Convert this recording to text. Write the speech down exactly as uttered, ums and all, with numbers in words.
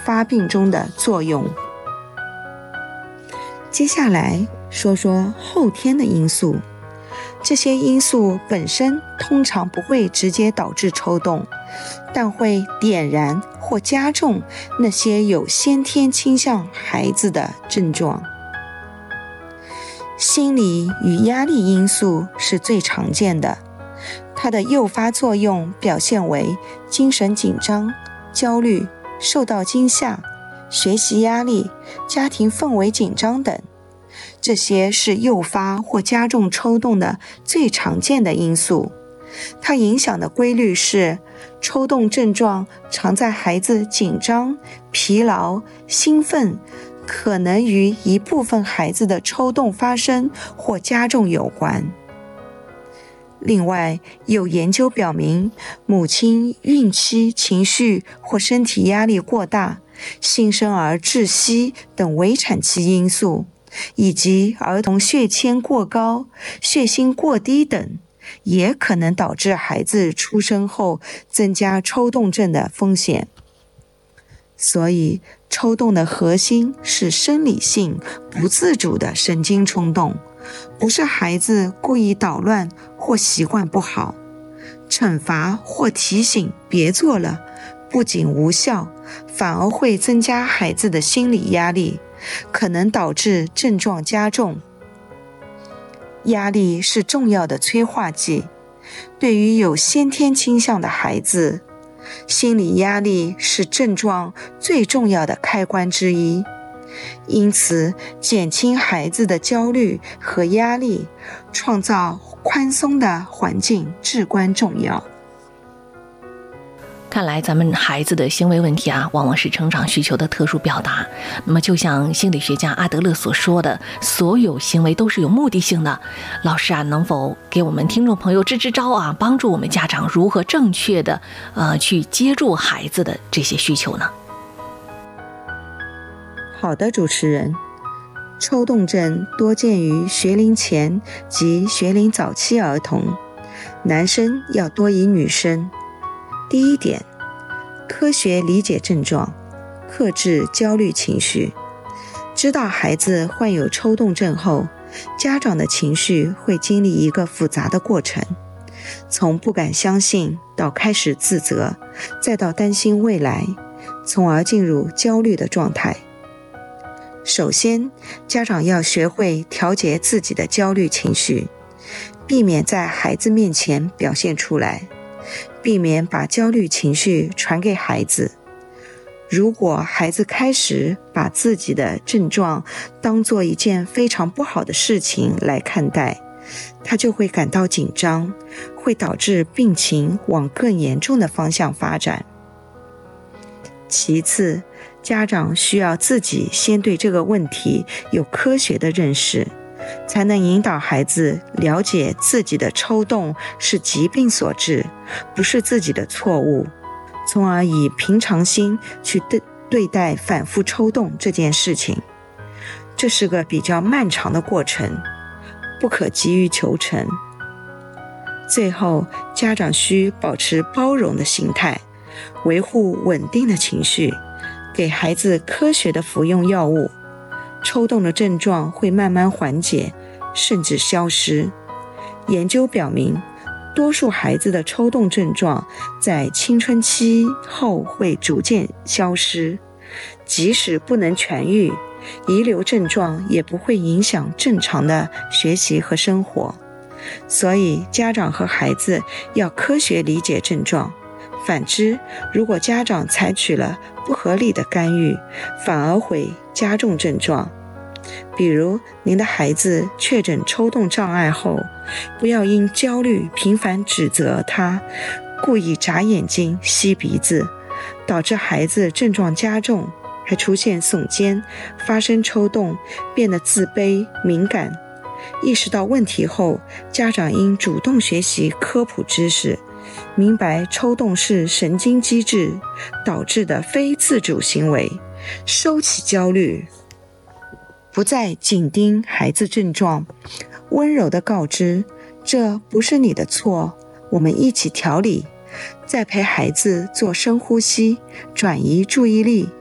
发病中的作用。接下来说说后天的因素。这些因素本身通常不会直接导致抽动，但会点燃或加重那些有先天倾向孩子的症状。心理与压力因素是最常见的，它的诱发作用表现为精神紧张、焦虑、受到惊吓、学习压力、家庭氛围紧张等。这些是诱发或加重抽动的最常见的因素。它影响的规律是，抽动症状常在孩子紧张、疲劳、兴奋，可能与一部分孩子的抽动发生或加重有关。另外，有研究表明，母亲孕期情绪或身体压力过大、新生儿窒息等围产期因素，以及儿童血铅过高、血锌过低等，也可能导致孩子出生后增加抽动症的风险。所以，抽动的核心是生理性、不自主的神经冲动，不是孩子故意捣乱或习惯不好。惩罚或提醒别做了，不仅无效，反而会增加孩子的心理压力，可能导致症状加重。压力是重要的催化剂，对于有先天倾向的孩子，心理压力是症状最重要的开关之一。因此，减轻孩子的焦虑和压力，创造宽松的环境至关重要。 看来咱们孩子的行为问题啊，往往是成长需求的特殊表达。那么就像心理学家阿德勒所说的，所有行为都是有目的性的。老师啊，能否给我们听众朋友支支招啊，帮助我们家长如何正确的呃去接住孩子的这些需求呢？ 好的，主持人。抽动症多见于学龄前及学龄早期儿童，男生要多于女生。第一点，科学理解症状，克制焦虑情绪。知道孩子患有抽动症后，家长的情绪会经历一个复杂的过程，从不敢相信到开始自责，再到担心未来，从而进入焦虑的状态。首先，家长要学会调节自己的焦虑情绪，避免在孩子面前表现出来，避免把焦虑情绪传给孩子。如果孩子开始把自己的症状当作一件非常不好的事情来看待，他就会感到紧张，会导致病情往更严重的方向发展。其次，家长需要自己先对这个问题有科学的认识，才能引导孩子了解自己的抽动是疾病所致，不是自己的错误，从而以平常心去对对待反复抽动这件事情。这是个比较漫长的过程，不可急于求成。最后，家长需保持包容的心态，维护稳定的情绪，给孩子科学的服用药物，抽动的症状会慢慢缓解，甚至消失。研究表明，多数孩子的抽动症状在青春期后会逐渐消失，即使不能痊愈，遗留症状也不会影响正常的学习和生活。所以，家长和孩子要科学理解症状。反之，如果家长采取了不合理的干预，反而会加重症状。比如，您的孩子确诊抽动障碍后，不要因焦虑频繁指责他，故意眨眼睛、吸鼻子，导致孩子症状加重，还出现耸肩、发生抽动，变得自卑、敏感。意识到问题后，家长应主动学习科普知识，明白抽动是神经机制导致的非自主行为，收起焦虑，不再紧盯孩子症状，温柔地告知这不是你的错，我们一起调理，再陪孩子做深呼吸，转移注意力，